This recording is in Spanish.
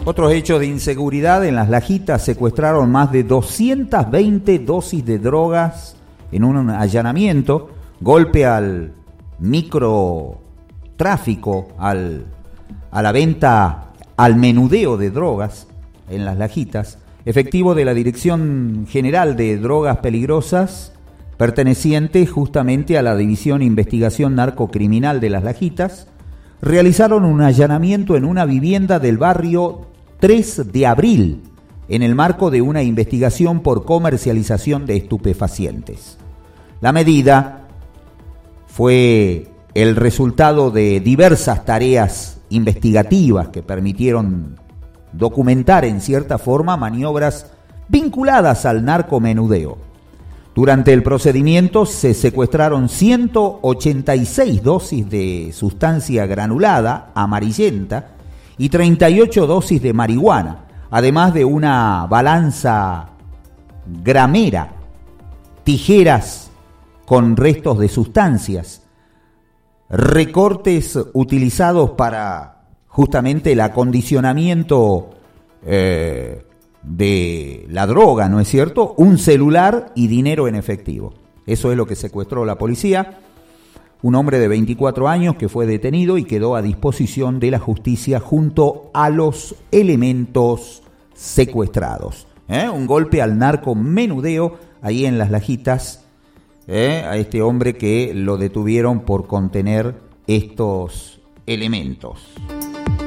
Otros hechos de inseguridad: en Las Lajitas secuestraron más de 220 dosis de drogas en un allanamiento, golpe al microtráfico, a la venta, al menudeo de drogas en Las Lajitas. Efectivo de la Dirección General de Drogas Peligrosas, perteneciente justamente a la División Investigación Narcocriminal de Las Lajitas, realizaron un allanamiento en una vivienda del barrio 3 de Abril, en el marco de una investigación por comercialización de estupefacientes. La medida fue el resultado de diversas tareas investigativas que permitieron documentar en cierta forma maniobras vinculadas al narcomenudeo. Durante el procedimiento se secuestraron 186 dosis de sustancia granulada amarillenta y 38 dosis de marihuana, además de una balanza gramera, tijeras con restos de sustancias, recortes utilizados para justamente el acondicionamiento de la droga, ¿no es cierto? Un celular y dinero en efectivo. Eso es lo que secuestró la policía. Un hombre de 24 años que fue detenido y quedó a disposición de la justicia junto a los elementos secuestrados. Un golpe al narcomenudeo ahí en Las Lajitas, a este hombre que lo detuvieron por contener estos elementos.